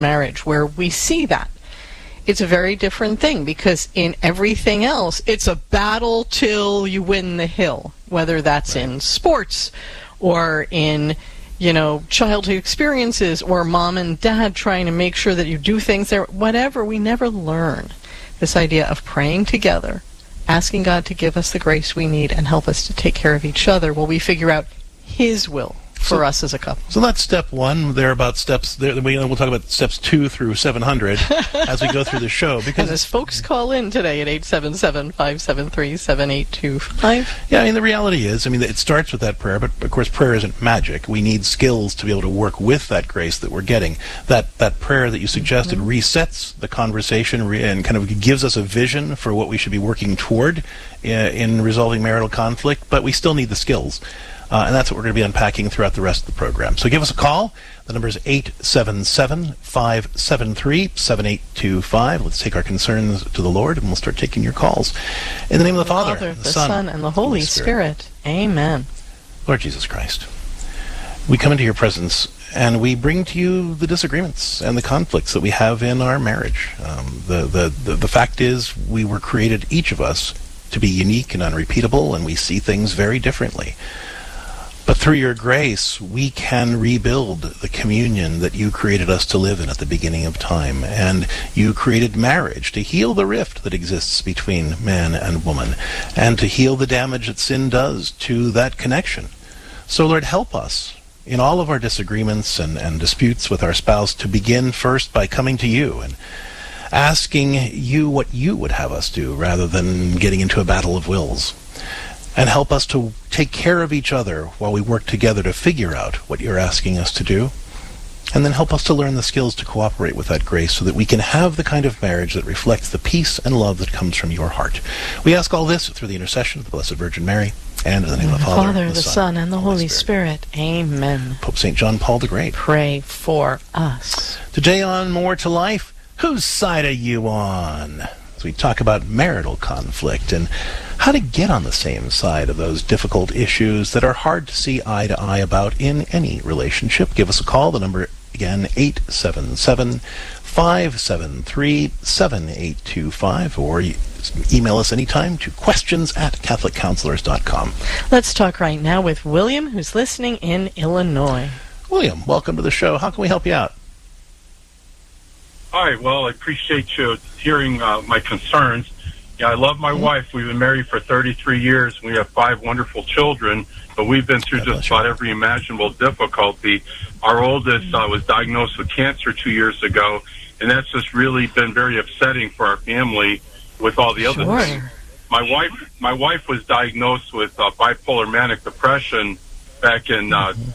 marriage where we see that. It's a very different thing because in everything else, it's a battle till you win the hill, whether that's in sports or in, childhood experiences or mom and dad trying to make sure that you do things there, whatever. We never learn this idea of praying together, asking God to give us the grace we need and help us to take care of each other while we figure out His will for us as a couple. So that's step one. There are about steps. We'll talk about steps 2 through 700 as we go through the show. Because as folks call in today at 877-573-7825. Yeah, the reality is, it starts with that prayer, but of course prayer isn't magic. We need skills to be able to work with that grace that we're getting. That prayer that you suggested resets the conversation and kind of gives us a vision for what we should be working toward in resolving marital conflict, but we still need the skills. And that's what we're going to be unpacking throughout the rest of the program. So give us a call. The number is 877-573-7825. Let's take our concerns to the Lord, and we'll start taking your calls. In the name of the Father, the Son, and the Holy Spirit. Amen. Lord Jesus Christ, we come into your presence, and we bring to you the disagreements and the conflicts that we have in our marriage. The fact is, we were created, each of us, to be unique and unrepeatable, and we see things very differently. But through your grace, we can rebuild the communion that you created us to live in at the beginning of time. And you created marriage to heal the rift that exists between man and woman, and to heal the damage that sin does to that connection. So, Lord, help us in all of our disagreements and disputes with our spouse to begin first by coming to you and asking you what you would have us do rather than getting into a battle of wills. And help us to take care of each other while we work together to figure out what you're asking us to do. And then help us to learn the skills to cooperate with that grace so that we can have the kind of marriage that reflects the peace and love that comes from your heart. We ask all this through the intercession of the Blessed Virgin Mary, and in the name of the Father, the Son, and the Holy Spirit. Amen. Pope St. John Paul the Great, pray for us. Today on More to Life, whose side are you on? As we talk about marital conflict and how to get on the same side of those difficult issues that are hard to see eye to eye about in any relationship. Give us a call. The number, again, 877-573-7825, or email us anytime to questions@catholiccounselors.com. Let's talk right now with William, who's listening in Illinois. William, welcome to the show. How can we help you out? Hi, well, I appreciate you hearing my concerns. I love my wife. We've been married for 33 years. We have 5 wonderful children, but we've been through just about every imaginable difficulty. Our oldest was diagnosed with cancer 2 years ago, and that's just really been very upsetting for our family with all the other things. My wife was diagnosed with bipolar manic depression back in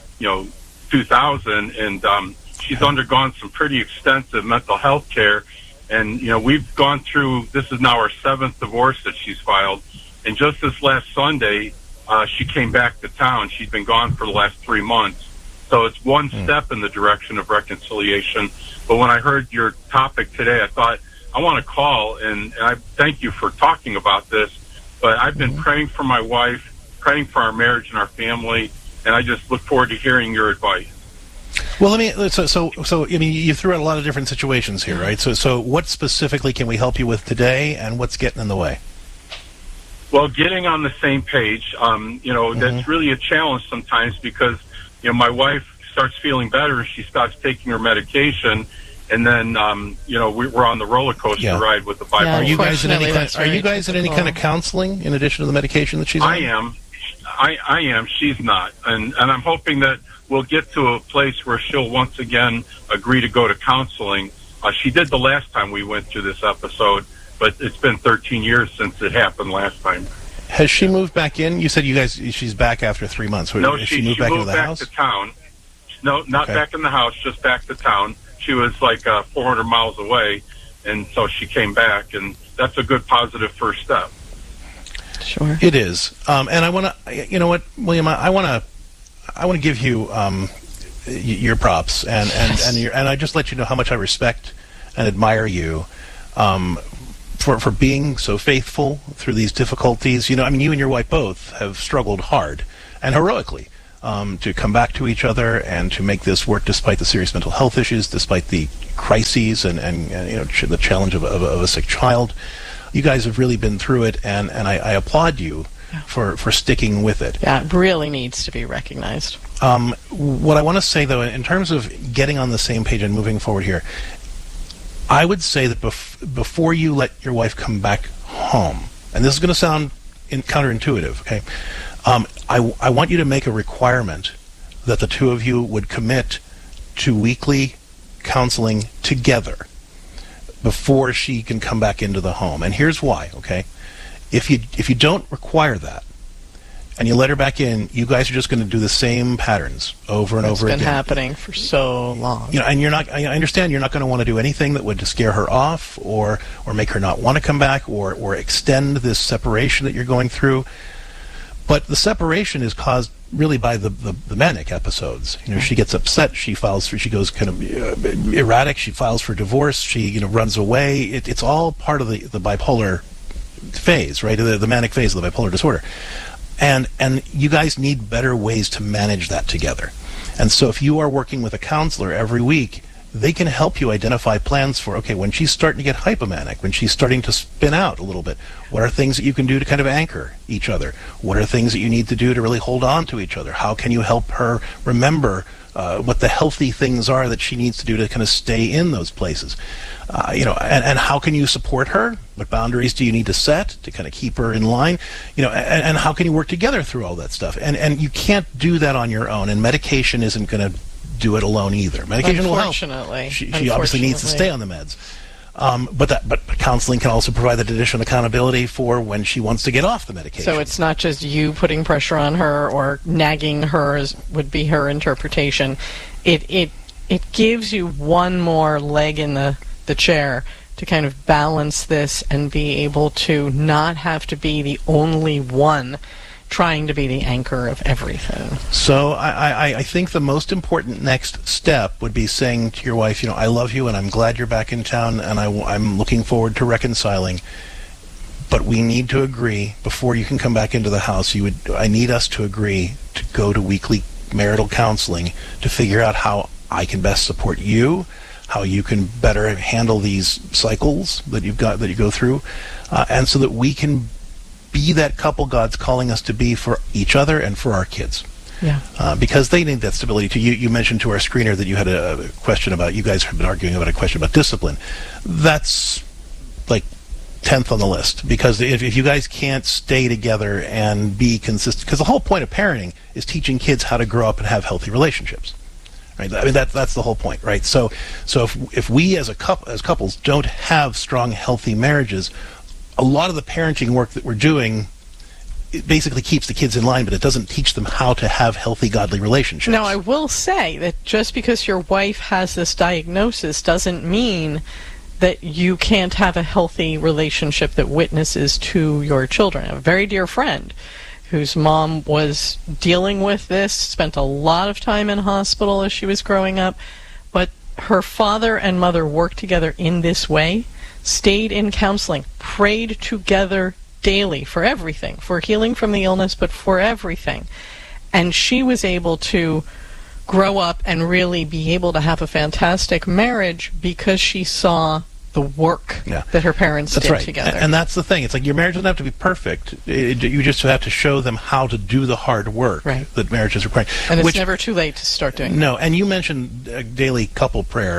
2000, and she's undergone some pretty extensive mental health care. And, we've gone through, this is now our 7th divorce that she's filed. And just this last Sunday, she came back to town. She's been gone for the last 3 months. So it's one step in the direction of reconciliation. But when I heard your topic today, I thought, I want to call, and I thank you for talking about this. But I've been praying for my wife, praying for our marriage and our family, and I just look forward to hearing your advice. Well, you threw out a lot of different situations here, right? So what specifically can we help you with today, and what's getting in the way? Well, getting on the same page, that's really a challenge sometimes because, my wife starts feeling better, she stops taking her medication, and then, we're on the roller coaster ride with the bipolar. Yeah, are you guys in any kind of counseling in addition to the medication that she's on? I am. She's not. And I'm hoping that we'll get to a place where she'll once again agree to go to counseling. She did the last time we went through this episode, but it's been 13 years since it happened last time. Has she moved back in? You said she's back after 3 months. No, she moved back into the house? To town. No, not back in the house, just back to town. She was like 400 miles away, and so she came back, and that's a good positive first step. Sure. It is. And I want to, you know what, William, I want to give you your props, and I just let you know how much I respect and admire you for being so faithful through these difficulties. You and your wife both have struggled hard and heroically to come back to each other and to make this work despite the serious mental health issues, despite the crises and the challenge of a sick child. You guys have really been through it, and I applaud you for sticking with it. Yeah, it really needs to be recognized. What I want to say, though, in terms of getting on the same page and moving forward here, I would say that before you let your wife come back home, and this is going to sound counterintuitive, okay? I want you to make a requirement that the two of you would commit to weekly counseling together before she can come back into the home. And here's why, okay? If you don't require that, and you let her back in, you guys are just going to do the same patterns over and over again. It's been happening for so long. And you're not. I understand you're not going to want to do anything that would scare her off, or make her not want to come back, or extend this separation that you're going through. But the separation is caused really by the manic episodes. She gets upset. She goes kind of erratic. She files for divorce. She runs away. It's all part of the bipolar phase, right? The manic phase of the bipolar disorder. And you guys need better ways to manage that together. And so if you are working with a counselor every week, they can help you identify plans for, okay, when she's starting to get hypomanic, when she's starting to spin out a little bit, what are things that you can do to kind of anchor each other? What are things that you need to do to really hold on to each other? How can you help her remember what the healthy things are that she needs to do to kind of stay in those places? And how can you support her? What boundaries do you need to set to kind of keep her in line? And how can you work together through all that stuff? And you can't do that on your own, and medication isn't going to do it alone either. Medication will help. She obviously needs to stay on the meds. But counseling can also provide that additional accountability for when she wants to get off the medication. So it's not just you putting pressure on her or nagging her, as would be her interpretation. It gives you one more leg in the chair to kind of balance this and be able to not have to be the only one trying to be the anchor of everything. So I think the most important next step would be saying to your wife, I love you and I'm glad you're back in town and I'm looking forward to reconciling. But we need to agree, before you can come back into the house, I need us to agree to go to weekly marital counseling to figure out how I can best support you, how you can better handle these cycles that you go through, and so that we can be that couple God's calling us to be for each other and for our kids. Yeah. Because they need that stability too. You mentioned to our screener that you had a question about, you guys have been arguing about a question about discipline. That's like 10th on the list, because if you guys can't stay together and be consistent, because the whole point of parenting is teaching kids how to grow up and have healthy relationships. Right? I mean, that's the whole point, right? So if we as couples don't have strong, healthy marriages, a lot of the parenting work that we're doing, it basically keeps the kids in line, but it doesn't teach them how to have healthy, godly relationships. Now, I will say that just because your wife has this diagnosis doesn't mean that you can't have a healthy relationship that witnesses to your children. A very dear friend whose mom was dealing with this, spent a lot of time in hospital as she was growing up, but her father and mother worked together in this way, stayed in counseling, prayed together daily for everything, for healing from the illness, but for everything. And she was able to grow up and really be able to have a fantastic marriage because she saw the work that her parents did together. And that's the thing. It's like your marriage doesn't have to be perfect. You just have to show them how to do the hard work that marriage is requiring. And it's never too late to start doing No, and you mentioned daily couple prayer.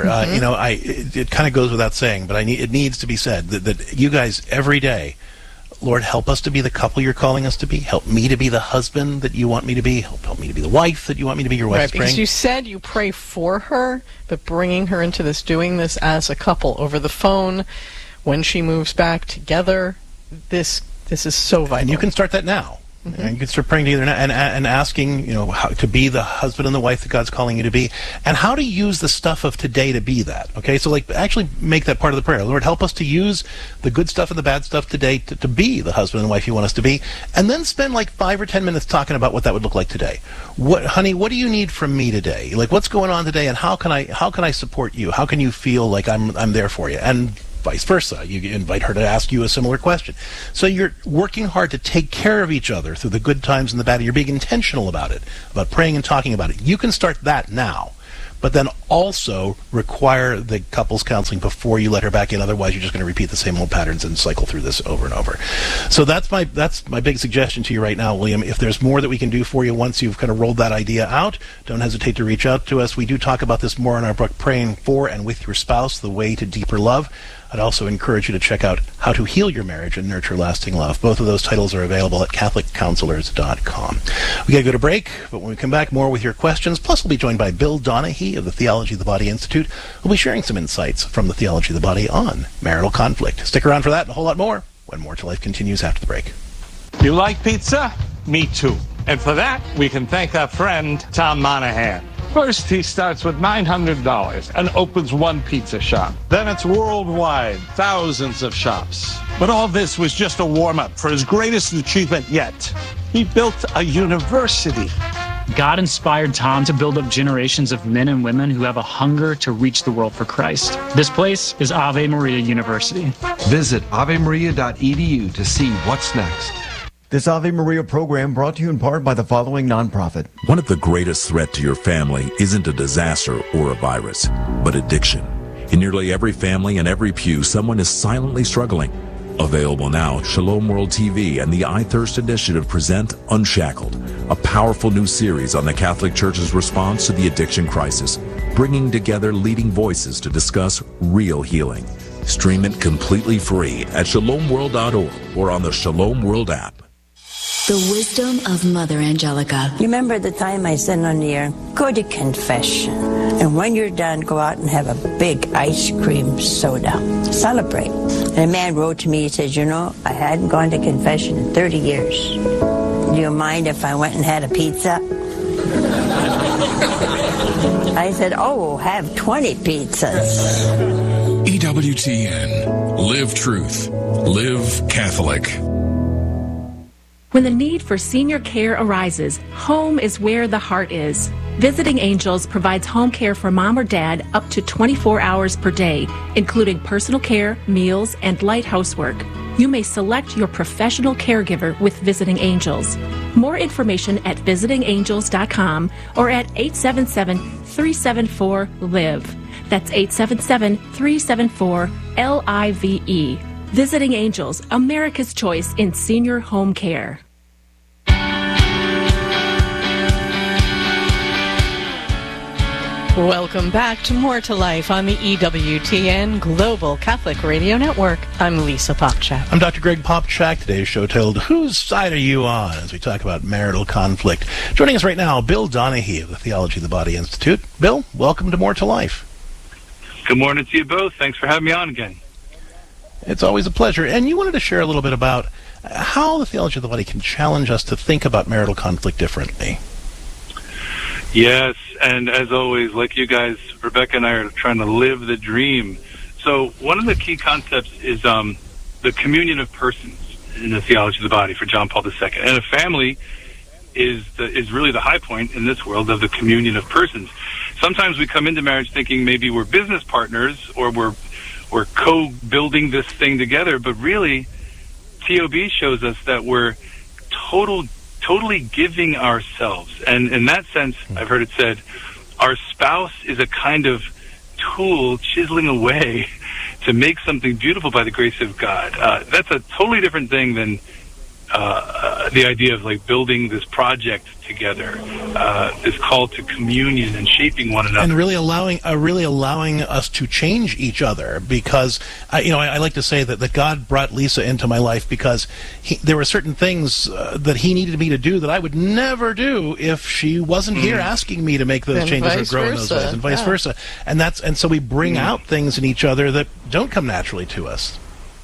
It kind of goes without saying, but it needs to be said that you guys every day, Lord, help us to be the couple you're calling us to be. Help me to be the husband that you want me to be. Help me to be the wife that you want me to be. Your wife's praying. Because you said you pray for her, but bringing her into this, doing this as a couple over the phone, when she moves back together, this is so vital. And you can start that now. And you can start praying together and asking, how to be the husband and the wife that God's calling you to be, and how to use the stuff of today to be that. Okay, so actually make that part of the prayer. Lord, help us to use the good stuff and the bad stuff today to be the husband and wife you want us to be, and then spend 5 or 10 minutes talking about what that would look like today. Honey, what do you need from me today? What's going on today, and how can I support you? How can you feel like I'm there for you? And vice versa. You invite her to ask you a similar question. So you're working hard to take care of each other through the good times and the bad, and you're being intentional about it, about praying and talking about it. You can start that now, but then also require the couples counseling before you let her back in. Otherwise, you're just going to repeat the same old patterns and cycle through this over and over. So that's my big suggestion to you right now, William. If there's more that we can do for you once you've kind of rolled that idea out, don't hesitate to reach out to us. We do talk about this more in our book, Praying For and With Your Spouse, The Way to Deeper Love. I'd also encourage you to check out How to Heal Your Marriage and Nurture Lasting Love. Both of those titles are available at CatholicCounselors.com. We got to go to break, but when we come back, more with your questions. Plus, we'll be joined by Bill Donahue of the Theology of the Body Institute, who'll be sharing some insights from the Theology of the Body on marital conflict. Stick around for that and a whole lot more when More to Life continues after the break. You like pizza? Me too. And for that, we can thank our friend, Tom Monahan. First, he starts with $900 and opens one pizza shop. Then it's worldwide, thousands of shops. But all this was just a warm-up for his greatest achievement yet. He built a university. God inspired Tom to build up generations of men and women who have a hunger to reach the world for Christ. This place is Ave Maria University. Visit avemaria.edu to see what's next. This Ave Maria program brought to you in part by the following nonprofit. One of the greatest threats to your family isn't a disaster or a virus, but addiction. In nearly every family and every pew, someone is silently struggling. Available now, Shalom World TV and the iThirst Initiative present Unshackled, a powerful new series on the Catholic Church's response to the addiction crisis, bringing together leading voices to discuss real healing. Stream it completely free at shalomworld.org or on the Shalom World app. The wisdom of Mother Angelica. You remember the time I said on the air, go to confession. And when you're done, go out and have a big ice cream soda. Celebrate. And a man wrote to me, he says, you know, I hadn't gone to confession in 30 years. Do you mind if I went and had a pizza? I said, oh, have 20 pizzas. EWTN. Live truth. Live Catholic. When the need for senior care arises, home is where the heart is. Visiting Angels provides home care for mom or dad up to 24 hours per day, including personal care, meals, and light housework. You may select your professional caregiver with Visiting Angels. More information at visitingangels.com or at 877-374-LIVE. That's 877-374-LIVE. Visiting Angels, America's choice in senior home care. Welcome back to More to Life on the EWTN Global Catholic Radio Network. I'm Lisa Popchak. I'm Dr. Greg Popchak. Today's show titled, Whose Side Are You On? As we talk about marital conflict. Joining us right now, Bill Donahue of the Theology of the Body Institute. Bill, welcome to More to Life. Good morning to you both. Thanks for having me on again. It's always a pleasure. And you wanted to share a little bit about how the Theology of the Body can challenge us to think about marital conflict differently. Yes, and as always, like you guys, Rebecca and I are trying to live the dream. So one of the key concepts is the communion of persons in the Theology of the Body for John Paul II. And a family is really the high point in this world of the communion of persons. Sometimes we come into marriage thinking maybe we're business partners or we're co-building this thing together, but really, TOB shows us that we're totally giving ourselves. And in that sense, I've heard it said, our spouse is a kind of tool chiseling away to make something beautiful by the grace of God. That's a totally different thing than the idea of like building this project together, this call to communion and shaping one another, and really allowing us to change each other. Because I like to say that God brought Lisa into my life because there were certain things that he needed me to do that I would never do if she wasn't here asking me to make those changes or grow in those ways, and vice versa. And so we bring out things in each other that don't come naturally to us.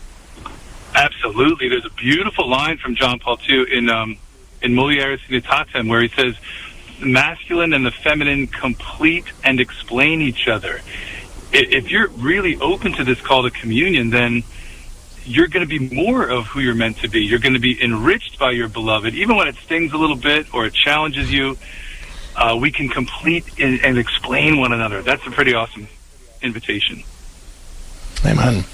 Absolutely. There's a beautiful line from John Paul II in Mulieris Unitatem where he says, the masculine and the feminine complete and explain each other. If you're really open to this call to communion, then you're going to be more of who you're meant to be. You're going to be enriched by your beloved. Even when it stings a little bit or it challenges you, we can complete and explain one another. That's a pretty awesome invitation. Amen.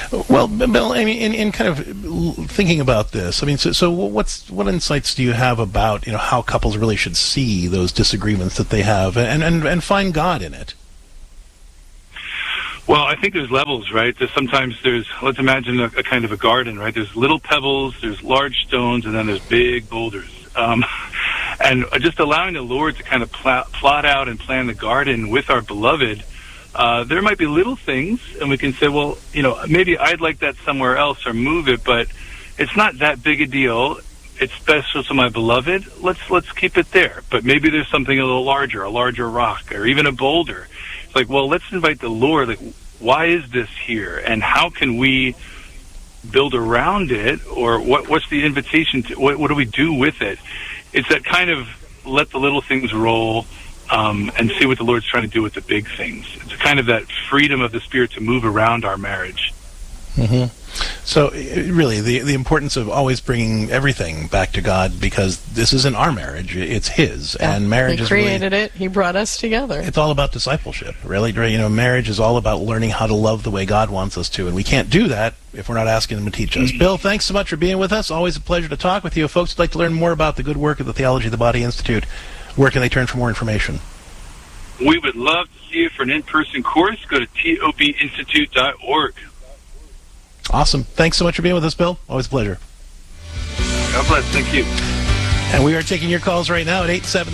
Well, Bill, I mean, in kind of thinking about this, I mean, so what insights do you have about, how couples really should see those disagreements that they have and find God in it? Well, I think there's levels, right? Sometimes let's imagine a kind of a garden, right? There's little pebbles, there's large stones, and then there's big boulders. And just allowing the Lord to kind of plot out and plan the garden with our beloved, there might be little things, and we can say, well, maybe I'd like that somewhere else or move it, but it's not that big a deal. It's special to my beloved. Let's keep it there. But maybe there's something a larger rock, or even a boulder. It's like, well, let's invite the Lord. Like, why is this here, and how can we build around it, or what's the invitation to? What do we do with it? It's that kind of let the little things roll. And see what the Lord's trying to do with the big things. It's kind of that freedom of the Spirit to move around our marriage. Mm-hmm. So, really, the importance of always bringing everything back to God, because this isn't our marriage; it's His, and marriage is really, He created it. He brought us together. It's all about discipleship, really. Marriage is all about learning how to love the way God wants us to, and we can't do that if we're not asking Him to teach us. Bill, thanks so much for being with us. Always a pleasure to talk with you. If folks would like to learn more about the good work of the Theology of the Body Institute, where can they turn for more information? We would love to see you for an in-person course. Go to tobinstitute.org. Awesome. Thanks so much for being with us, Bill. Always a pleasure. God bless. Thank you. And we are taking your calls right now at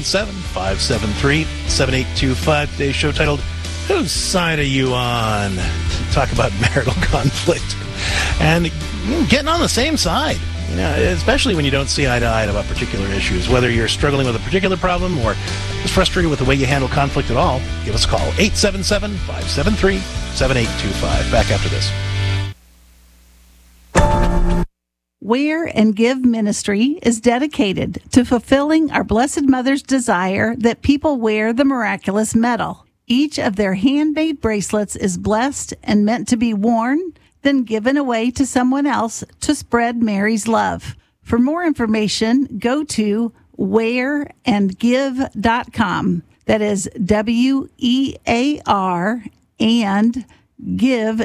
877-573-7825. Today's show titled, Whose Side Are You On? Talk about marital conflict and getting on the same side. Especially when you don't see eye to eye about particular issues. Whether you're struggling with a particular problem or just frustrated with the way you handle conflict at all, give us a call. 877-573-7825. Back after this. Wear and Give Ministry is dedicated to fulfilling our Blessed Mother's desire that people wear the miraculous medal. Each of their handmade bracelets is blessed and meant to be worn, then given away to someone else to spread Mary's love. For more information, go to wearandgive.com. That is WEAR and give,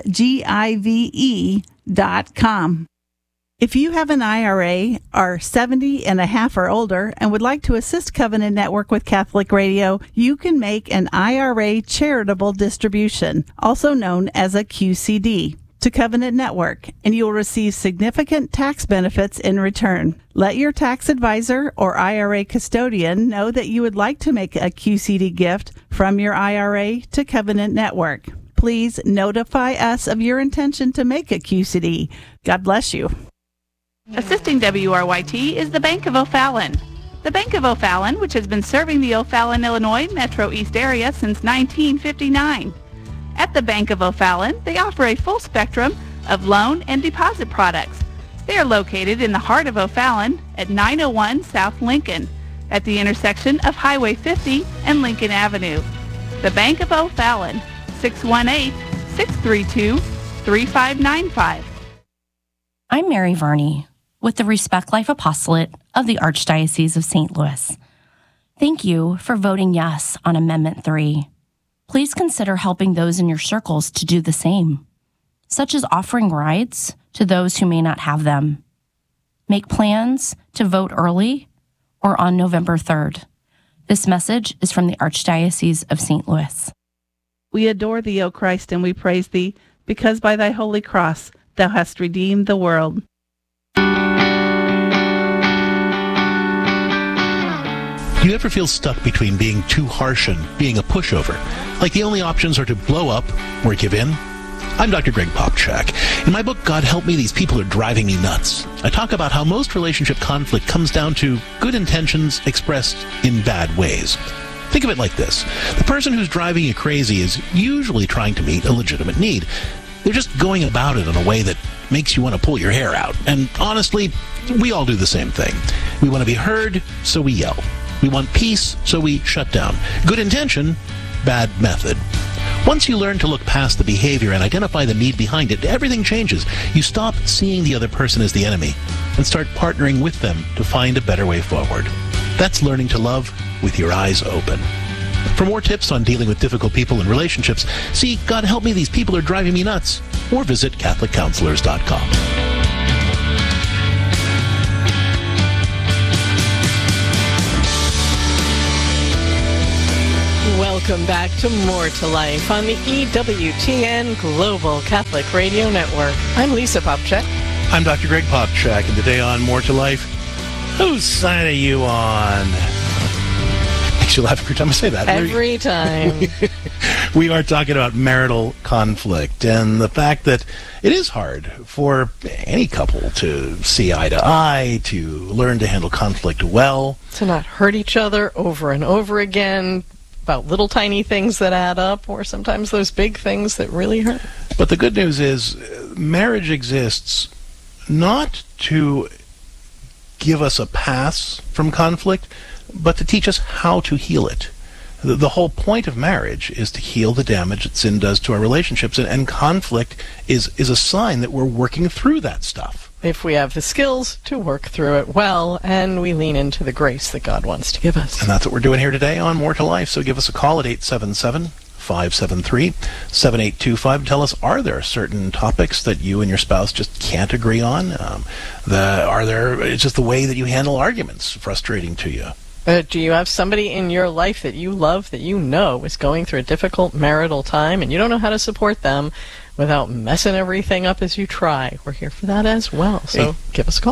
GIVE.com. If you have an IRA, are 70 and a half or older, and would like to assist Covenant Network with Catholic Radio, you can make an IRA charitable distribution, also known as a QCD, to Covenant Network, and you will receive significant tax benefits in return. Let your tax advisor or IRA custodian know that you would like to make a QCD gift from your IRA to Covenant Network. Please notify us of your intention to make a QCD. God bless you. Assisting WRYT is the Bank of O'Fallon. The Bank of O'Fallon, which has been serving the O'Fallon, Illinois Metro East area since 1959. At the Bank of O'Fallon, they offer a full spectrum of loan and deposit products. They are located in the heart of O'Fallon at 901 South Lincoln, at the intersection of Highway 50 and Lincoln Avenue. The Bank of O'Fallon, 618-632-3595. I'm Mary Verney with the Respect Life Apostolate of the Archdiocese of St. Louis. Thank you for voting yes on Amendment 3. Please consider helping those in your circles to do the same, such as offering rides to those who may not have them. Make plans to vote early or on November 3rd. This message is from the Archdiocese of St. Louis. We adore thee, O Christ, and we praise thee, because by thy holy cross thou hast redeemed the world. Do you ever feel stuck between being too harsh and being a pushover? Like the only options are to blow up or give in? I'm Dr. Greg Popchak. In my book, God Help Me, These People Are Driving Me Nuts, I talk about how most relationship conflict comes down to good intentions expressed in bad ways. Think of it like this. The person who's driving you crazy is usually trying to meet a legitimate need. They're just going about it in a way that makes you want to pull your hair out. And honestly, we all do the same thing. We want to be heard, so we yell. We want peace, so we shut down. Good intention, bad method. Once you learn to look past the behavior and identify the need behind it, everything changes. You stop seeing the other person as the enemy and start partnering with them to find a better way forward. That's learning to love with your eyes open. For more tips on dealing with difficult people and relationships, see God Help Me, These People Are Driving Me Nuts, or visit CatholicCounselors.com. Welcome back to More to Life on the EWTN Global Catholic Radio Network. I'm Lisa Popchak. I'm Dr. Greg Popchak, and today on More to Life, whose side are you on? Makes you laugh every time I say that. Every time. We are talking about marital conflict and the fact that it is hard for any couple to see eye to eye, to learn to handle conflict well. To not hurt each other over and over again about little tiny things that add up, or sometimes those big things that really hurt. But the good news is marriage exists not to give us a pass from conflict, but to teach us how to heal it. The whole point of marriage is to heal the damage that sin does to our relationships, and conflict is a sign that we're working through that stuff. If we have the skills to work through it well, and we lean into the grace that God wants to give us. And that's what we're doing here today on More to Life. So give us a call at 877-573-7825. Tell us, are there certain topics that you and your spouse just can't agree on? It's just the way that you handle arguments frustrating to you? Do you have somebody in your life that you love, that you know is going through a difficult marital time, and you don't know how to support them without messing everything up as you try? We're here for that as well, so give us a call.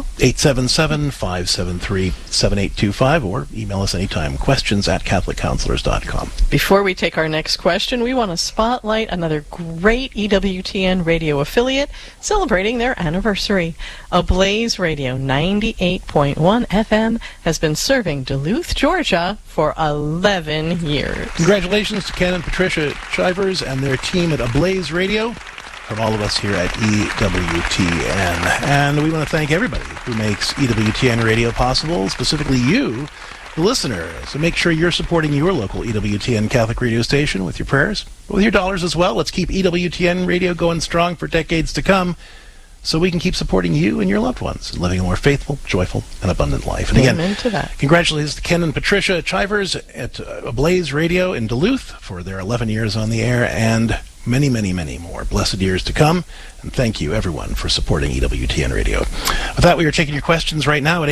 877-573-7825, or email us anytime. questions@CatholicCounselors.com. Before we take our next question, we want to spotlight another great EWTN radio affiliate celebrating their anniversary. Ablaze Radio 98.1 FM has been serving Duluth, Georgia for 11 years. Congratulations to Ken and Patricia Chivers and their team at Ablaze Radio, from all of us here at EWTN. And we want to thank everybody who makes EWTN Radio possible, specifically you, the listener. So make sure you're supporting your local EWTN Catholic radio station with your prayers, but with your dollars as well. Let's keep EWTN Radio going strong for decades to come, so we can keep supporting you and your loved ones and living a more faithful, joyful, and abundant life. And again, amen to that. Congratulations to Ken and Patricia Chivers at Ablaze Radio in Duluth for their 11 years on the air, and many, many, many more blessed years to come. And thank you, everyone, for supporting EWTN Radio. With that, we are taking your questions right now at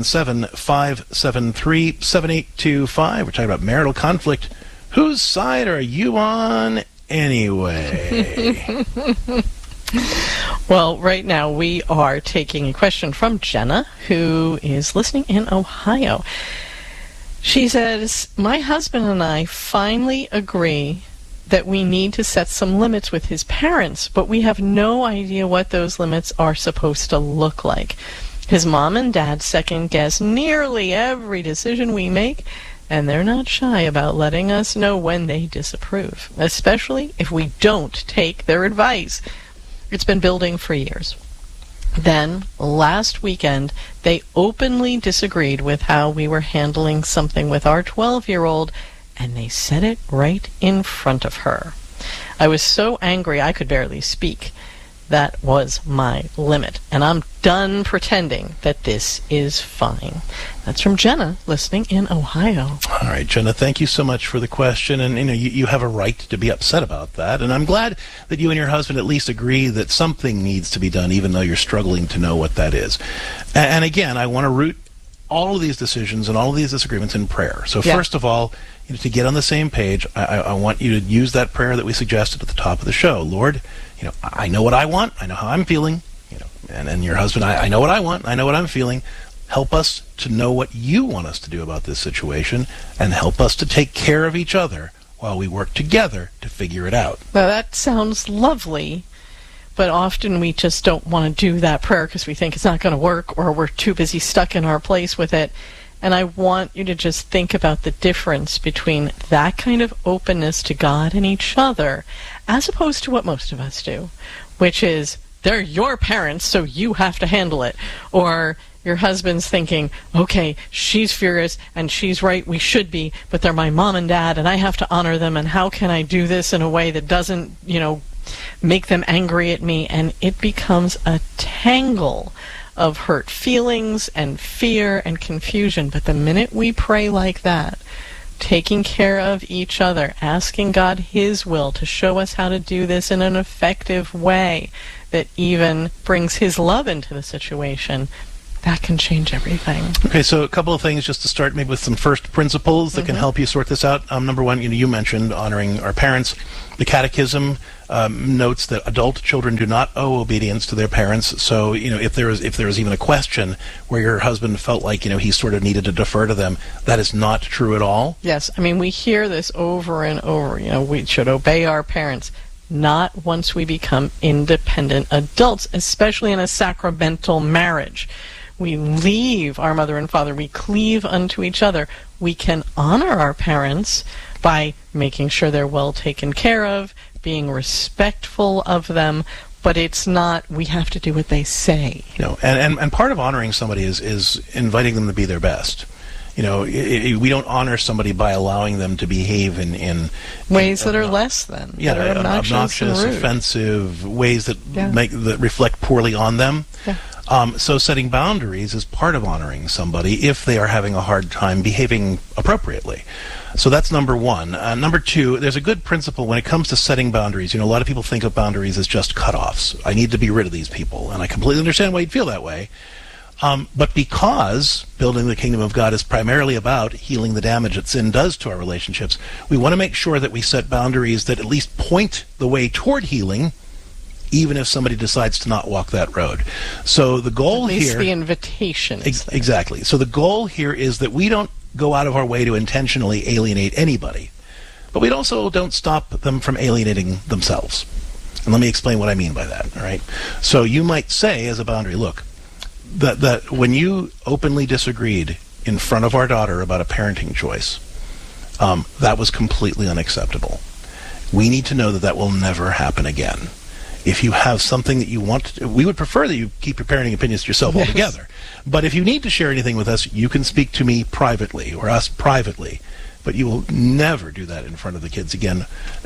877-573-7825. We're talking about marital conflict. Whose side are you on anyway? Well, right now we are taking a question from Jenna, who is listening in Ohio. She says, my husband and I finally agree that we need to set some limits with his parents, but we have no idea what those limits are supposed to look like. His mom and dad second-guess nearly every decision we make, and they're not shy about letting us know when they disapprove, especially if we don't take their advice. It's been building for years. Then, last weekend, they openly disagreed with how we were handling something with our 12-year-old, and they said it right in front of her. I was so angry I could barely speak. That was my limit, and I'm done pretending that this is fine. That's from Jenna, listening in Ohio. All right, Jenna, thank you so much for the question, and you have a right to be upset about that, and I'm glad that you and your husband at least agree that something needs to be done, even though you're struggling to know what that is. And again, I want to root all of these decisions and all of these disagreements in prayer. So first of all, to get on the same page, I want you to use that prayer that we suggested at the top of the show. Lord, I know what I want. I know how I'm feeling. And your husband, I know what I want. I know what I'm feeling. Help us to know what you want us to do about this situation, and help us to take care of each other while we work together to figure it out. Now, that sounds lovely, but often we just don't want to do that prayer because we think it's not going to work, or we're too busy stuck in our place with it. And I want you to just think about the difference between that kind of openness to God and each other, as opposed to what most of us do, which is, they're your parents, so you have to handle it. Or your husband's thinking, okay, she's furious and she's right, we should be, but they're my mom and dad and I have to honor them, and how can I do this in a way that doesn't, make them angry at me? And it becomes a tangle of hurt feelings and fear and confusion. But the minute we pray like that, taking care of each other, asking God His will to show us how to do this in an effective way that even brings His love into the situation, that can change everything. Okay, so a couple of things just to start maybe with some first principles that can help you sort this out. Number one, you mentioned honoring our parents. The Catechism notes that adult children do not owe obedience to their parents. So, if there was even a question where your husband felt like, he sort of needed to defer to them, that is not true at all. Yes, I mean, we hear this over and over. We should obey our parents. Not once we become independent adults, especially in a sacramental marriage. We leave our mother and father. We cleave unto each other. We can honor our parents by making sure they're well taken care of, being respectful of them, but it's not, we have to do what they say. And part of honoring somebody is inviting them to be their best. We don't honor somebody by allowing them to behave in ways that are less than. Yeah, that are obnoxious, offensive ways that that reflect poorly on them. Yeah. So setting boundaries is part of honoring somebody if they are having a hard time behaving appropriately. So that's number one. Number two, there's a good principle when it comes to setting boundaries. A lot of people think of boundaries as just cutoffs. I need to be rid of these people, and I completely understand why you'd feel that way. But because building the kingdom of God is primarily about healing the damage that sin does to our relationships, we want to make sure that we set boundaries that at least point the way toward healing, even if somebody decides to not walk that road. So the goal here... At least the invitation. Exactly. So the goal here is that we don't go out of our way to intentionally alienate anybody, but we also don't stop them from alienating themselves. And let me explain what I mean by that, all right? So you might say as a boundary, look, that when you openly disagreed in front of our daughter about a parenting choice, that was completely unacceptable. We need to know that will never happen again. If you have something that you want to, we would prefer that you keep your parenting opinions to yourself altogether. But if you need to share anything with us, you can speak to me privately or us privately. But you will never do that in front of the kids again.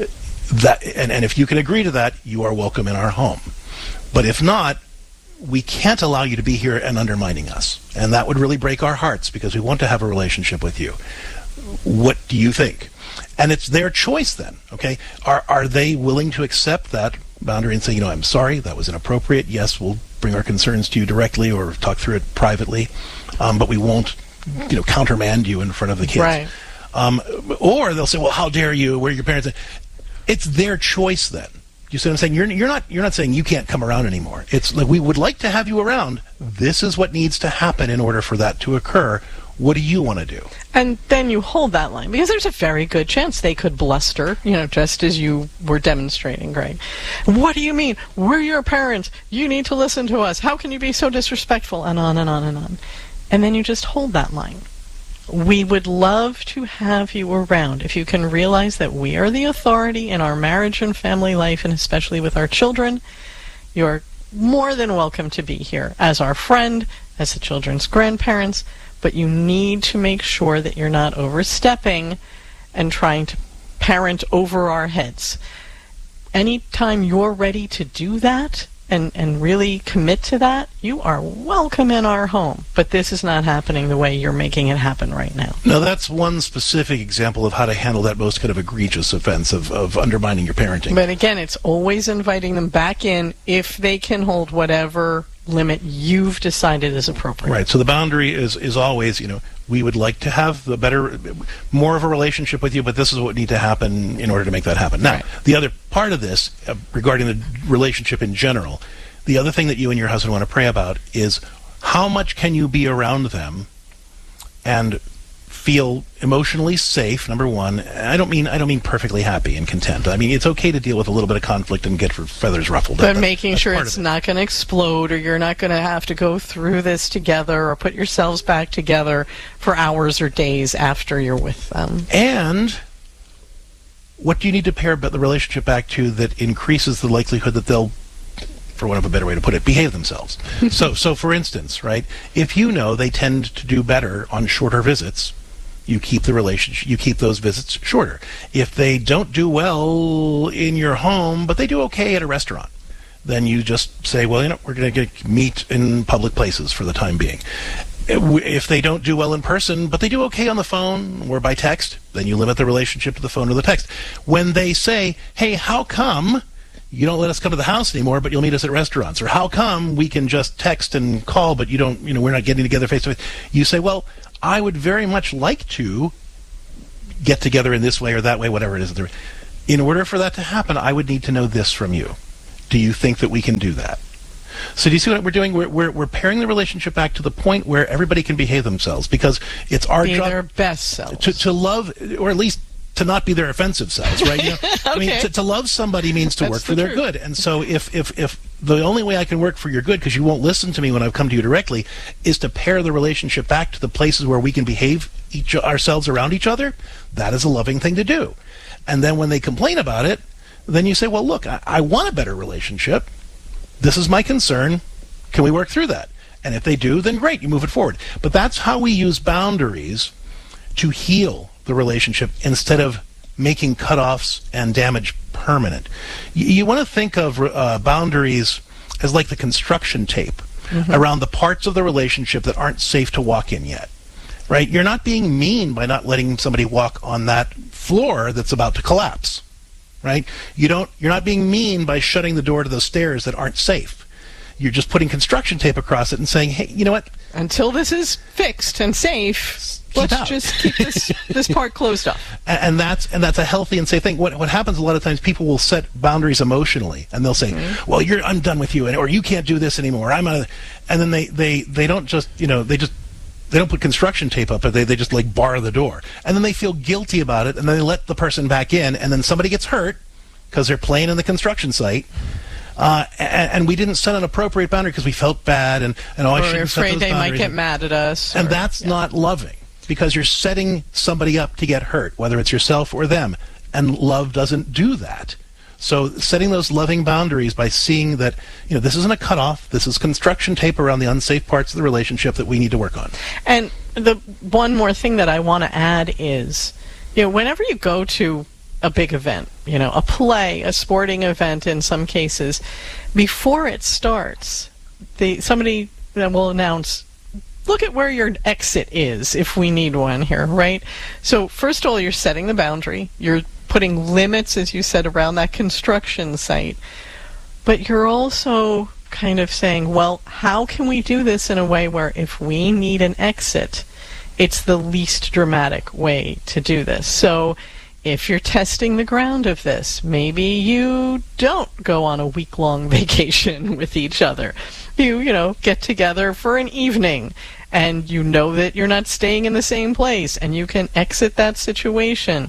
And if you can agree to that, you are welcome in our home. But if not, we can't allow you to be here and undermining us. And that would really break our hearts because we want to have a relationship with you. What do you think? And it's their choice then, okay? Are they willing to accept that boundary and say, I'm sorry, that was inappropriate. Yes, we'll bring our concerns to you directly or talk through it privately, but we won't, countermand you in front of the kids. Right. Or they'll say, well, how dare you? Where are your parents? It's their choice then. You see what I'm saying? You're not saying you can't come around anymore. It's like, we would like to have you around. This is what needs to happen in order for that to occur. What do you want to do? And then you hold that line, because there's a very good chance they could bluster, just as you were demonstrating, Greg. What do you mean? We're your parents. You need to listen to us. How can you be so disrespectful? And on and on and on. And then you just hold that line. We would love to have you around if you can realize that we are the authority in our marriage and family life, and especially with our children. You're more than welcome to be here as our friend, as the children's grandparents, but you need to make sure that you're not overstepping and trying to parent over our heads. Anytime you're ready to do that and really commit to that, you are welcome in our home. But this is not happening the way you're making it happen right now. No, that's one specific example of how to handle that most kind of egregious offense of undermining your parenting. But again, it's always inviting them back in if they can hold whatever limit you've decided is appropriate. Right. So the boundary is always, we would like to have more of a relationship with you, but this is what needs to happen in order to make that happen. Now, the other part of this, regarding the relationship in general, the other thing that you and your husband want to pray about is how much can you be around them and feel emotionally safe, number one. I don't mean perfectly happy and content. I mean, it's okay to deal with a little bit of conflict and get feathers ruffled. But making sure it's not going to explode, or you're not going to have to go through this together or put yourselves back together for hours or days after you're with them. And what do you need to pair the relationship back to that increases the likelihood that they'll, for want of a better way to put it, behave themselves? So for instance, right, if they tend to do better on shorter visits, you keep the relationship, you keep those visits shorter. If they don't do well in your home, but they do okay at a restaurant, then you just say, well, we're going to meet in public places for the time being. If they don't do well in person, but they do okay on the phone or by text, then you limit the relationship to the phone or the text. When they say, hey, how come you don't let us come to the house anymore, but you'll meet us at restaurants? Or how come we can just text and call, but you don't, we're not getting together face to face? You say, well, I would very much like to get together in this way or that way, whatever it is. In order for that to happen, I would need to know this from you. Do you think that we can do that? So do you see what we're doing? We're pairing the relationship back to the point where everybody can behave themselves, because it's our job their best selves. To love, or at least to not be their offensive selves, right? Okay. I mean, to love somebody means to work for their good. And so if the only way I can work for your good, because you won't listen to me when I've come to you directly, is to pair the relationship back to the places where we can behave ourselves around each other, that is a loving thing to do. And then when they complain about it, then you say, well, look, I want a better relationship. This is my concern. Can we work through that? And if they do, then great, you move it forward. But that's how we use boundaries to heal the relationship instead of making cutoffs and damage permanent. You want to think of boundaries as like the construction tape around the parts of the relationship that aren't safe to walk in yet. Right? You're not being mean by not letting somebody walk on that floor that's about to collapse. Right? You're not being mean by shutting the door to those stairs that aren't safe. You're just putting construction tape across it and saying, hey, you know what? Until this is fixed and safe, let's just keep this part closed off. And that's a healthy and safe thing. What happens a lot of times, people will set boundaries emotionally, and they'll say, well, I'm done with you, or you can't do this anymore. And then they don't just, they don't put construction tape up, but they just like bar the door. And then they feel guilty about it, and then they let the person back in, and then somebody gets hurt because they're playing in the construction site. And we didn't set an appropriate boundary because we felt bad, and I shouldn't set those boundaries. Or afraid they might get mad at us. And that's not loving, because you're setting somebody up to get hurt, whether it's yourself or them. And love doesn't do that. So setting those loving boundaries by seeing that, this isn't a cutoff, this is construction tape around the unsafe parts of the relationship that we need to work on. And the one more thing that I want to add is, whenever you go to a big event, a play, a sporting event in some cases, before it starts, somebody will announce, look at where your exit is if we need one here, right? So first of all, you're setting the boundary. You're putting limits, as you said, around that construction site. But you're also kind of saying, well, how can we do this in a way where if we need an exit, it's the least dramatic way to do this? So if you're testing the ground of this, maybe you don't go on a week-long vacation with each other. You get together for an evening, and you know that you're not staying in the same place, and you can exit that situation.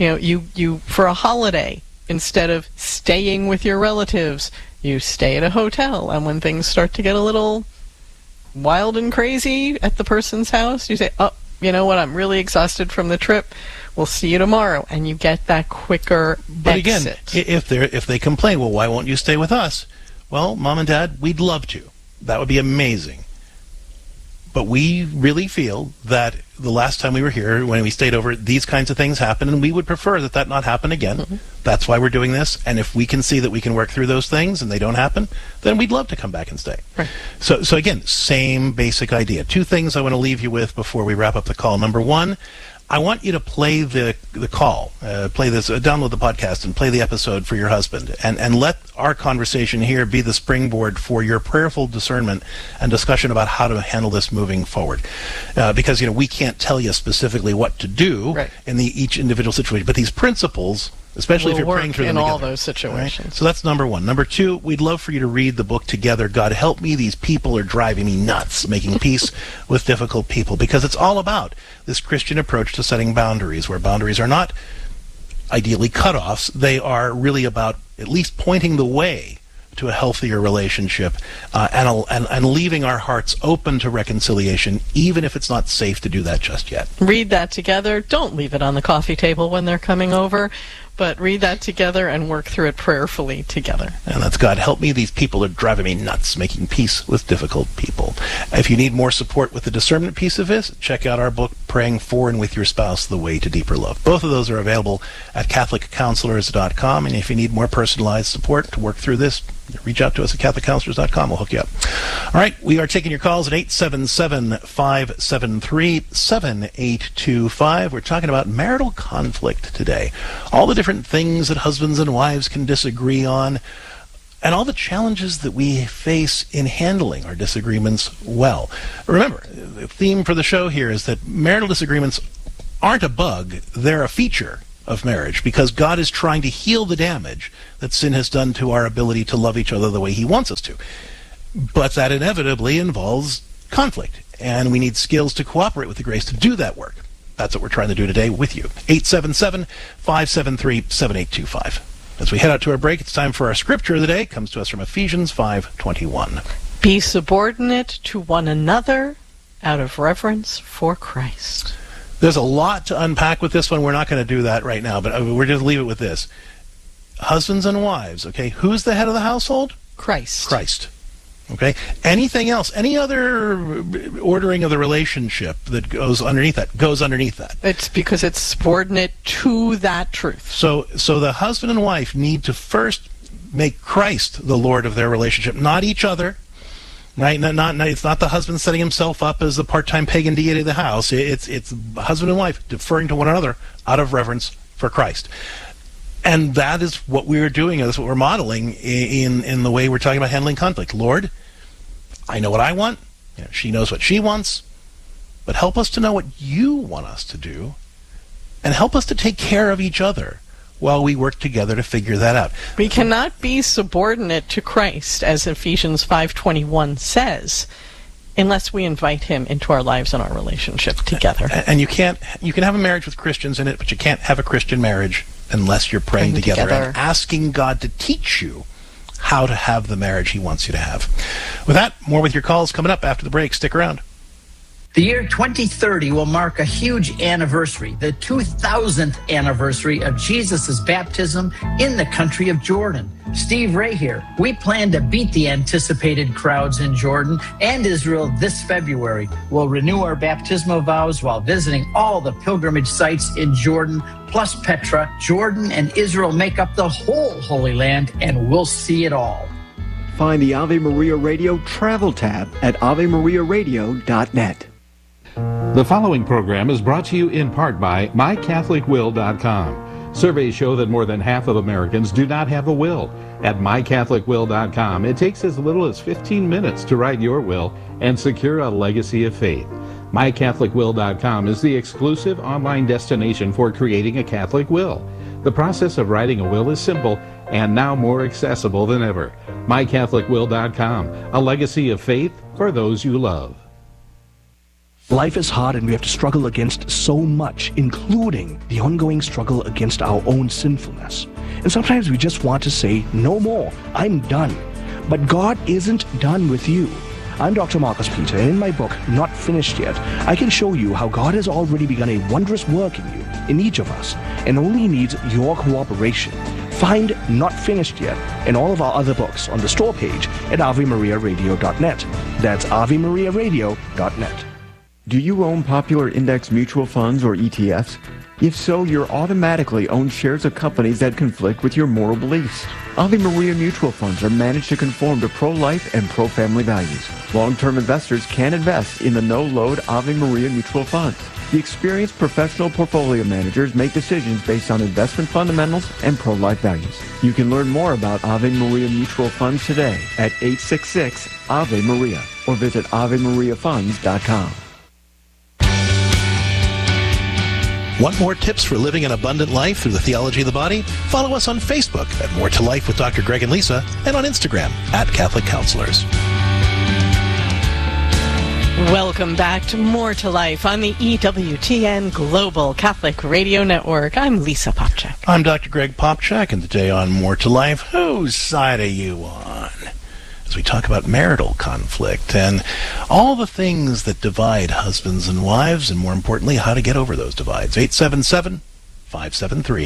You for a holiday, instead of staying with your relatives, you stay at a hotel, and when things start to get a little wild and crazy at the person's house, you say, oh, you know what, I'm really exhausted from the trip, we'll see you tomorrow, and you get that quicker But exit. Again, if they complain, well, why won't you stay with us? Well, Mom and Dad, we'd love to. That would be amazing. But we really feel that the last time we were here, when we stayed over, these kinds of things happened, and we would prefer that not happen again. That's why we're doing this. And if we can see that we can work through those things and they don't happen, then we'd love to come back and stay. Right. So again, same basic idea. Two things I want to leave you with before we wrap up the call. Number one, I want you to play the call, download the podcast and play the episode for your husband, and let our conversation here be the springboard for your prayerful discernment and discussion about how to handle this moving forward. Because we can't tell you specifically what to do in each individual situation, but these principles, especially if you're praying through them in together, all those situations. Right? So that's number one. Number two, we'd love for you to read the book together. God help me, these people are driving me nuts, making peace with difficult people, because it's all about this Christian approach to setting boundaries, where boundaries are not ideally cutoffs. They are really about at least pointing the way to a healthier relationship, and leaving our hearts open to reconciliation, even if it's not safe to do that just yet. Read that together. Don't leave it on the coffee table when they're coming over. but read that together and work through it prayerfully together. And that's God help me. These people are driving me nuts, making peace with difficult people. If you need more support with the discernment piece of this, check out our book, Praying For and With Your Spouse, The Way to Deeper Love. Both of those are available at CatholicCounselors.com. And if you need more personalized support to work through this, reach out to us at CatholicCounselors.com. We'll hook you up. All right, we are taking your calls at 877-573-7825. We're talking about marital conflict today. All the different things that husbands and wives can disagree on, and all the challenges that we face in handling our disagreements well. Remember, the theme for the show here is that marital disagreements aren't a bug, they're a feature of marriage, because God is trying to heal the damage that sin has done to our ability to love each other the way he wants us to. But that inevitably involves conflict, and we need skills to cooperate with the grace to do that work. That's what we're trying to do today with you. 877-573-7825. As we head out to our break, it's time for our scripture of the day. It comes to us from Ephesians 5:21. Be subordinate to one another out of reverence for Christ. There's a lot to unpack with this one. We're not going to do that right now, but we're just leave it with this. Husbands and wives, okay? Who's the head of the household? Christ. Christ. Okay? Anything else, any other ordering of the relationship that goes underneath that. It's because it's subordinate to that truth. So the husband and wife need to first make Christ the Lord of their relationship, not each other. Right? It's not the husband setting himself up as the part-time pagan deity of the house. It's husband and wife deferring to one another out of reverence for Christ. And that is what we're doing. That's what we're modeling in the way we're talking about handling conflict. Lord, I know what I want. She knows what she wants. But help us to know what you want us to do. And help us to take care of each other while we work together to figure that out. We cannot be subordinate to Christ, as Ephesians 5:21 says, unless we invite him into our lives and our relationship together. And you can have a marriage with Christians in it, but you can't have a Christian marriage unless you're praying together and asking God to teach you how to have the marriage he wants you to have. With that, more with your calls coming up after the break. Stick around. The year 2030 will mark a huge anniversary, the 2000th anniversary of Jesus' baptism in the country of Jordan. Steve Ray here. We plan to beat the anticipated crowds in Jordan and Israel this February. We'll renew our baptismal vows while visiting all the pilgrimage sites in Jordan, plus Petra. Jordan and Israel make up the whole Holy Land, and we'll see it all. Find the Ave Maria Radio travel tab at AveMariaRadio.net. The following program is brought to you in part by MyCatholicWill.com. Surveys show that more than half of Americans do not have a will. At MyCatholicWill.com, it takes as little as 15 minutes to write your will and secure a legacy of faith. MyCatholicWill.com is the exclusive online destination for creating a Catholic will. The process of writing a will is simple and now more accessible than ever. MyCatholicWill.com, a legacy of faith for those you love. Life is hard and we have to struggle against so much, including the ongoing struggle against our own sinfulness. And sometimes we just want to say, no more, I'm done. But God isn't done with you. I'm Dr. Marcus Peter, and in my book, Not Finished Yet, I can show you how God has already begun a wondrous work in you, in each of us, and only needs your cooperation. Find Not Finished Yet and all of our other books on the store page at AveMariaRadio.net. That's AveMariaRadio.net. Do you own popular index mutual funds or ETFs? If so, you're automatically own shares of companies that conflict with your moral beliefs. Ave Maria mutual funds are managed to conform to pro-life and pro-family values. Long-term investors can invest in the no-load Ave Maria mutual funds. The experienced professional portfolio managers make decisions based on investment fundamentals and pro-life values. You can learn more about Ave Maria mutual funds today at 866-AVE-MARIA or visit AveMariaFunds.com. Want more tips for living an abundant life through the theology of the body? Follow us on Facebook at More to Life with Dr. Greg and Lisa, and on Instagram at Catholic Counselors. Welcome back to More to Life on the EWTN Global Catholic Radio Network. I'm Lisa Popchak. I'm Dr. Greg Popchak, and today on More to Life, whose side are you on? As we talk about marital conflict and all the things that divide husbands and wives, and more importantly, how to get over those divides. 877-573-7825.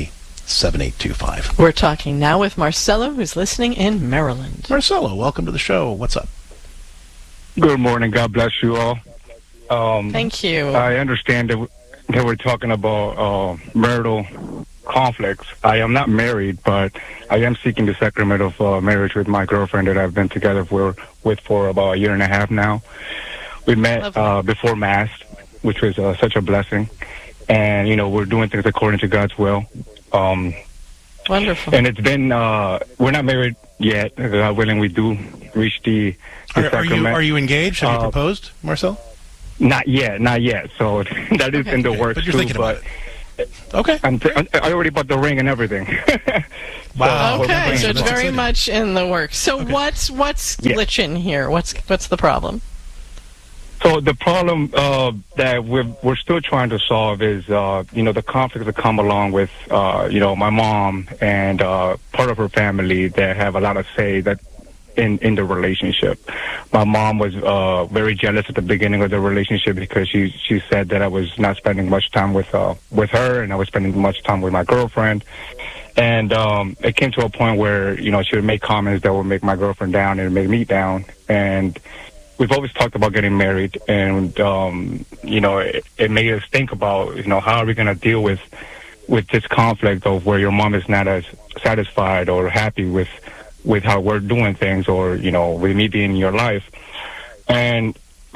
7825. We're talking now with Marcelo, who's listening in Maryland. Marcelo, welcome to the show. What's up? Good morning. God bless you all. Thank you. I understand that we're talking about marital conflicts. I am not married, but I am seeking the sacrament of marriage with my girlfriend that I've been together with for about a year and a half now. We met before Mass, which was such a blessing. And, we're doing things according to God's will. Wonderful. And it's been, we're not married yet. God willing, we do reach the sacrament. Are you engaged? Have you proposed, Marcel? Not yet. So that is in the works, but you're too. Thinking about it. Okay. I already bought the ring and everything. Wow. Okay, so it's very much in the works. So what's glitching here? What's the problem? So the problem that we're still trying to solve is, the conflicts that come along with, my mom and part of her family that have a lot of say that in the relationship. My mom was very jealous at the beginning of the relationship because she said that I was not spending much time with her, and I was spending much time with my girlfriend. And it came to a point where she would make comments that would make my girlfriend down and make me down. And we've always talked about getting married, and it made us think about how are we going to deal with this conflict of where your mom is not as satisfied or happy with how we're doing things, or with me being in your life. And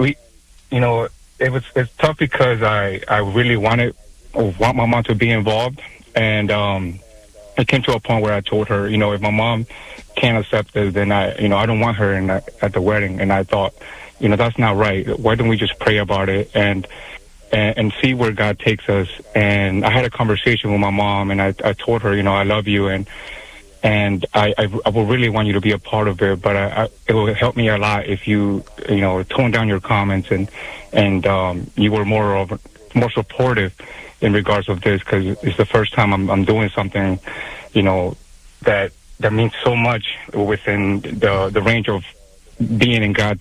it's tough because I really want my mom to be involved, and it came to a point where I told her, if my mom can't accept this, then I don't want her at the wedding. And I thought, that's not right. Why don't we just pray about it and see where God takes us? And I had a conversation with my mom, and I told her, I love you, and I would really want you to be a part of it, but it will help me a lot if you tone down your comments and you were more supportive in regards of this, because it's the first time I'm doing something, that means so much within the range of being in God's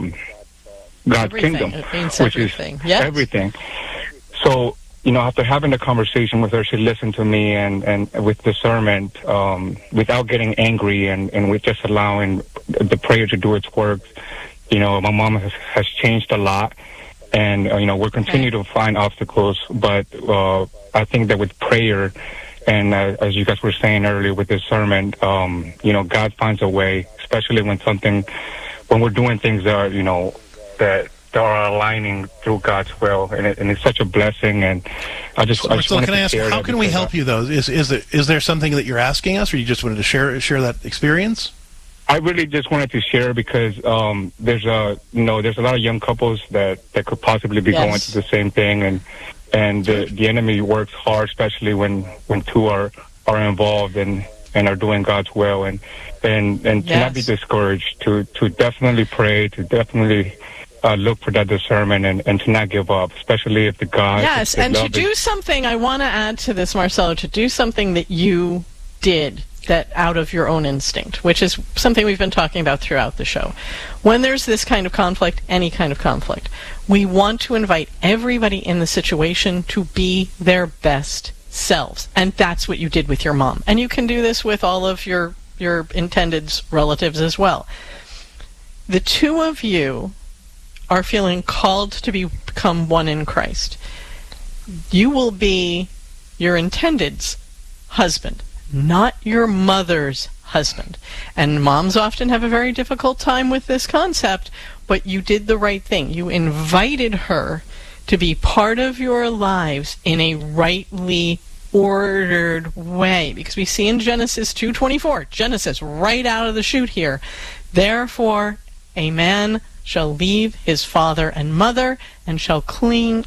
kingdom, which is everything. So, after having the conversation with her, she listened to me and with discernment, without getting angry and with just allowing the prayer to do its work. My mom has changed a lot, and, we'll continue to find obstacles, but I think that with prayer and as you guys were saying earlier with discernment, God finds a way, especially when we're doing things that are, that are aligning through God's will, and it's such a blessing. And I just wanted can I ask, how can we help you though? Is there something that you're asking us, or you just wanted to share that experience? I really just wanted to share because there's a lot of young couples that could possibly be going through the same thing, and the enemy works hard, especially when two are involved and are doing God's will, and to not be discouraged, to definitely pray, to definitely look for that discernment and to not give up, especially if the God... Yes, and to do something, I want to add to this, Marcelo, to do something that you did that out of your own instinct, which is something we've been talking about throughout the show. When there's this kind of conflict, any kind of conflict, we want to invite everybody in the situation to be their best selves. And that's what you did with your mom. And you can do this with all of your intended relatives as well. The two of you are feeling called to become one in Christ. You will be your intended's husband, not your mother's husband. And moms often have a very difficult time with this concept, but you did the right thing. You invited her to be part of your lives in a rightly ordered way, because we see in Genesis 2:24, Genesis right out of the chute here, therefore a man shall leave his father and mother and shall cleave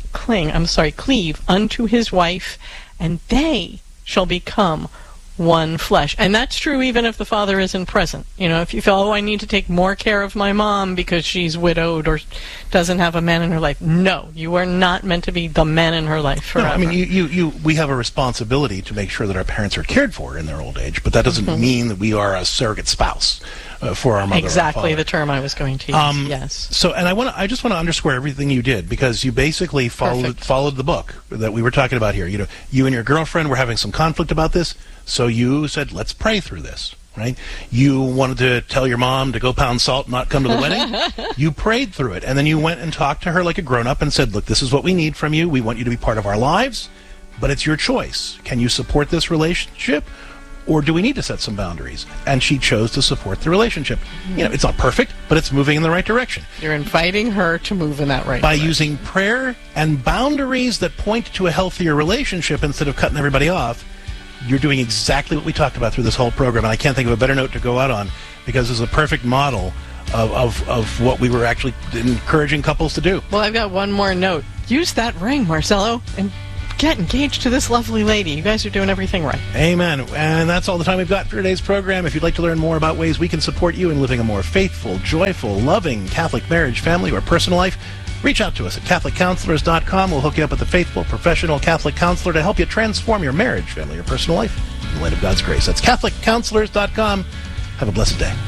unto his wife, and they shall become one flesh. And that's true even if the father isn't present. If you feel, I need to take more care of my mom because she's widowed or doesn't have a man in her life. No, you are not meant to be the man in her life forever. No, I mean, we have a responsibility to make sure that our parents are cared for in their old age, but that doesn't mean that we are a surrogate spouse. for our mother. Exactly the term I was going to use. Yes. So, and I just want to underscore everything you did, because you basically followed the book that we were talking about here. You know, you and your girlfriend were having some conflict about this, so you said, let's pray through this. Right? You wanted to tell your mom to go pound salt, not come to the wedding. You prayed through it, and then you went and talked to her like a grown-up and said, look, this is what we need from you. We want you to be part of our lives, but it's your choice. Can you support this relationship, or do we need to set some boundaries? And she chose to support the relationship. You know, it's not perfect, but it's moving in the right direction. You're inviting her to move in that right By direction. using prayer and boundaries that point to a healthier relationship instead of cutting everybody off, you're doing exactly what we talked about through this whole program, and I can't think of a better note to go out on, because it's a perfect model of what we were actually encouraging couples to do. Well, I've got one more note. Use that ring, Marcelo, and get engaged to this lovely lady. You guys are doing everything right. Amen. And that's all the time we've got for today's program. If you'd like to learn more about ways we can support you in living a more faithful, joyful, loving Catholic marriage, family, or personal life, reach out to us at CatholicCounselors.com. We'll hook you up with a faithful, professional Catholic counselor to help you transform your marriage, family, or personal life in the light of God's grace. That's CatholicCounselors.com. Have a blessed day.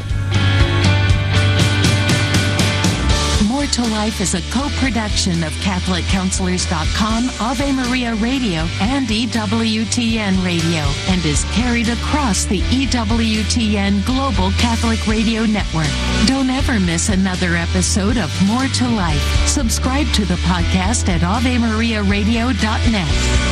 More to Life is a co-production of CatholicCounselors.com, Ave Maria Radio, and EWTN Radio, and is carried across the EWTN Global Catholic Radio Network. Don't ever miss another episode of More to Life. Subscribe to the podcast at AveMariaRadio.net.